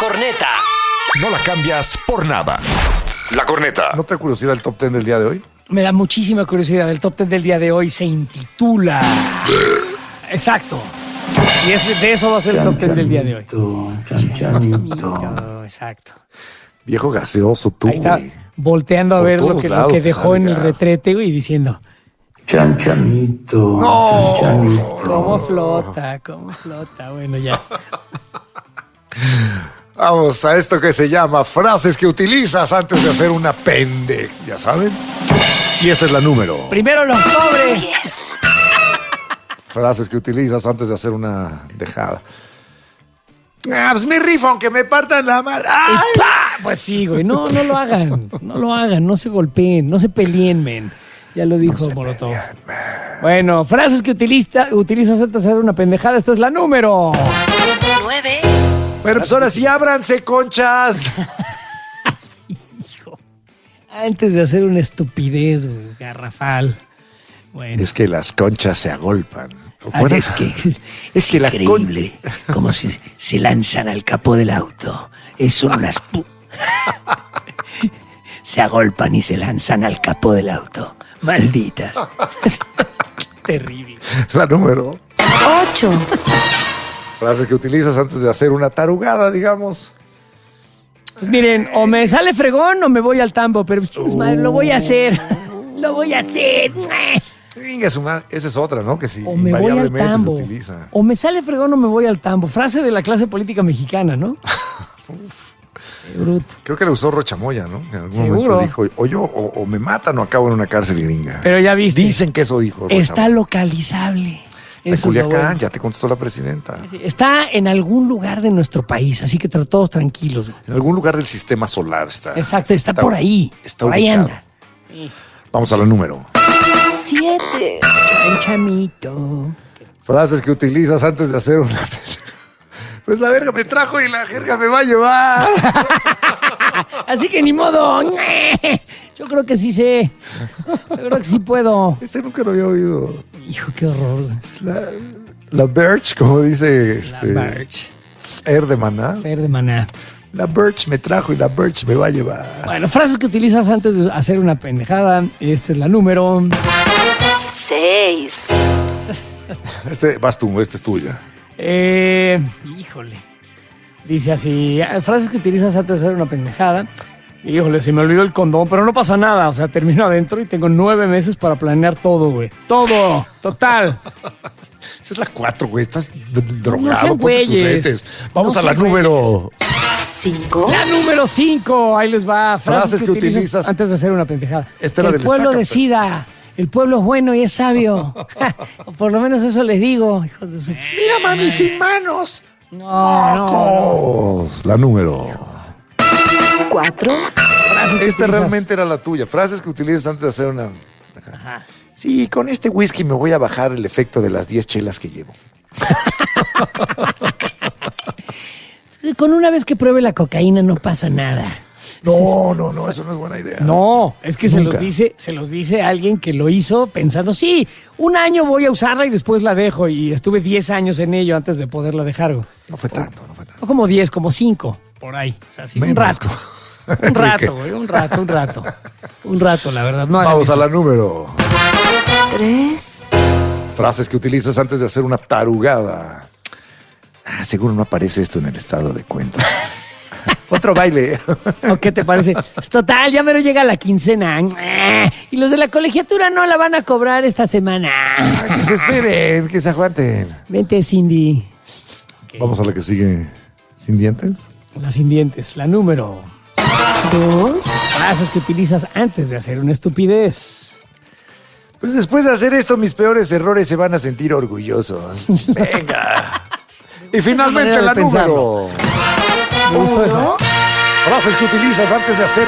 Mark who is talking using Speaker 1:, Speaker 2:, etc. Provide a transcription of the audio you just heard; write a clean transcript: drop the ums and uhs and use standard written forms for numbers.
Speaker 1: corneta.
Speaker 2: No la cambias por nada. La corneta.
Speaker 3: ¿No te da curiosidad el top 10 del día de hoy?
Speaker 4: Me da muchísima curiosidad. El top 10 del día de hoy se intitula... Exacto. Y de eso va a ser el top 10 del día de hoy. Chanchamito. Exacto.
Speaker 3: Viejo gaseoso tú.
Speaker 4: Ahí está,
Speaker 3: güey.
Speaker 4: volteando a
Speaker 3: Por
Speaker 4: ver lo
Speaker 3: todos
Speaker 4: que
Speaker 3: lados te
Speaker 4: dejó en el
Speaker 3: sale gas.
Speaker 4: retrete, güey, y diciendo...
Speaker 5: Chanchamito,
Speaker 3: No.
Speaker 5: chanchamito.
Speaker 4: ¿Cómo flota? ¿Cómo flota? Bueno, ya.
Speaker 3: Vamos a esto que se llama frases que utilizas antes de hacer una ¿ya saben? Y esta es la número.
Speaker 4: Primero los pobres.
Speaker 3: Frases que utilizas antes de hacer una dejada. Ah, pues me rifo aunque me partan la madre. ¡Ay!
Speaker 4: Pues sí, güey. No lo hagan. No lo hagan. No se golpeen. No se peleen, men. Ya lo dijo Molotov. Bueno, frases que utilizas antes de hacer una pendejada. Esta es la número
Speaker 1: 9.
Speaker 3: Bueno, pues ahora sí, ábranse, conchas.
Speaker 4: Antes de hacer una estupidez, güey, garrafal. Bueno.
Speaker 3: Es que las conchas se agolpan.
Speaker 6: Así es que
Speaker 3: es que la
Speaker 6: increíble, como si se lanzan al capó del auto. Son unas se agolpan y se lanzan al capó del auto. Malditas.
Speaker 4: Terrible.
Speaker 3: La número
Speaker 1: 8.
Speaker 3: Frases que utilizas antes de hacer una tarugada, digamos.
Speaker 4: Pues miren, o me sale fregón o me voy al tambo, pero pues, madre, lo voy a hacer. Lo voy a hacer.
Speaker 3: Venga, su madre. Esa es otra, ¿no? Que sí,
Speaker 4: O me voy al
Speaker 3: invariablemente se
Speaker 4: tambo.
Speaker 3: utiliza.
Speaker 4: O me sale fregón o me voy al tambo. Frase de la clase política mexicana, ¿no? Qué bruto.
Speaker 3: Creo que la usó Rochamoya, ¿no? En algún
Speaker 4: Seguro.
Speaker 3: momento dijo, o me matan o acabo en una cárcel gringa.
Speaker 4: Pero ya viste.
Speaker 3: Dicen que eso dijo
Speaker 4: Está
Speaker 3: Rochamoya.
Speaker 4: localizable.
Speaker 3: En
Speaker 4: Eso es lo
Speaker 3: Culiacán,
Speaker 4: bueno.
Speaker 3: ya te contestó la presidenta.
Speaker 4: Sí, está en algún lugar de nuestro país, así que todos tranquilos, güey.
Speaker 3: En algún lugar del sistema solar está.
Speaker 4: Exacto, está por ahí.
Speaker 3: Está
Speaker 4: por ahí
Speaker 3: ubicado.
Speaker 4: anda.
Speaker 3: Vamos a la número.
Speaker 1: 7.
Speaker 4: Chamito.
Speaker 3: Frases que utilizas antes de hacer una... Pues la verga me trajo y la jerga me va a llevar.
Speaker 4: Así que ni modo. Yo creo que sí sé. Yo creo que sí puedo.
Speaker 3: Ese nunca lo había oído.
Speaker 4: Hijo, qué horror.
Speaker 3: La Birch, como dice
Speaker 4: La Birch.
Speaker 3: Air de Maná.
Speaker 4: Fer de Maná.
Speaker 3: La Birch me trajo y la Birch me va a llevar.
Speaker 4: Bueno, frases que utilizas antes de hacer una pendejada. Esta es la número
Speaker 1: 6.
Speaker 3: Vas tú, esta es tuya.
Speaker 4: Híjole. Dice así, frases que utilizas antes de hacer una pendejada. Híjole, se me olvidó el condón, pero no pasa nada. O sea, termino adentro y tengo 9 meses para planear todo, güey. Todo, total.
Speaker 3: Esa es la 4, güey. Estás drogado.
Speaker 4: No sean
Speaker 3: ponte tus
Speaker 4: güeyes.
Speaker 3: lentes. Vamos
Speaker 4: No
Speaker 3: a la
Speaker 4: sean
Speaker 3: número.
Speaker 1: 5.
Speaker 4: La número 5, ahí les va.
Speaker 3: Frases que utilizas
Speaker 4: antes de hacer una pendejada.
Speaker 3: Esta era
Speaker 4: Que el
Speaker 3: del
Speaker 4: pueblo
Speaker 3: estaca,
Speaker 4: decida. El pueblo es bueno y es sabio. O por lo menos eso les digo, hijos de su...
Speaker 3: Mira, mami, sin manos.
Speaker 4: No.
Speaker 3: La número.
Speaker 1: 4.
Speaker 4: Frases que
Speaker 3: Esta
Speaker 4: utilizas.
Speaker 3: realmente era la tuya. Frases que utilizas antes de hacer una... Sí, con este whisky me voy a bajar el efecto de las 10 chelas que llevo.
Speaker 4: Con una vez que pruebe la cocaína no pasa nada.
Speaker 3: No, eso no es buena idea.
Speaker 4: No, es que
Speaker 3: Nunca.
Speaker 4: se los dice alguien que lo hizo pensando, sí, un año voy a usarla y después la dejo. Y estuve 10 años en ello antes de poderla dejar. Güey.
Speaker 3: No fue tanto.
Speaker 4: No como 10, como 5, por ahí. O sea, sí, un
Speaker 3: Menos.
Speaker 4: rato. Un rato, güey, un rato. Un rato, la verdad. No hagan
Speaker 3: Vamos a
Speaker 4: eso.
Speaker 3: la número.
Speaker 1: 3.
Speaker 3: Frases que utilizas antes de hacer una tarugada. Seguro no aparece esto en el estado de cuenta. Otro baile.
Speaker 4: ¿O qué te parece? Es total, ya mero llega la quincena. Y los de la colegiatura no la van a cobrar esta semana.
Speaker 3: Que se esperen, que se aguanten.
Speaker 4: Vente, Cindy.
Speaker 3: Vamos a la que sigue. ¿Sin dientes?
Speaker 4: Las sin dientes, la número
Speaker 1: 2.
Speaker 4: frases que utilizas antes de hacer una estupidez.
Speaker 3: Pues después de hacer esto, mis peores errores se van a sentir orgullosos. Venga. Y finalmente
Speaker 4: manera de
Speaker 3: la
Speaker 4: pensarlo.
Speaker 3: número.
Speaker 4: Me gustó esa.
Speaker 3: Frases que utilizas antes de hacer